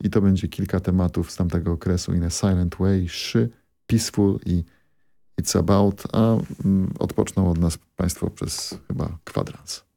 I to będzie kilka tematów z tamtego okresu. In a Silent Way, Szy, Peaceful i It's About, a odpoczną od nas Państwo przez chyba kwadrans.